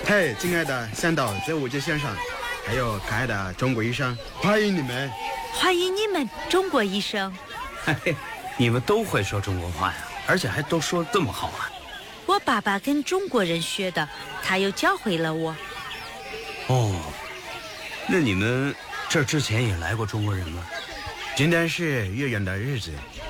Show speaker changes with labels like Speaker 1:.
Speaker 1: 嘿，亲爱的向导、这吴杰先生，还有可爱的中国医生，欢迎你们！
Speaker 2: 欢迎你们，中国医生。
Speaker 3: 嘿，你们都会说中国话呀，而且还都说这么好啊！
Speaker 2: 我爸爸跟中国人学的，他又教会了我。
Speaker 3: 哦，那你们这之前也来过中国人吗？
Speaker 1: 今天是月圆的日子，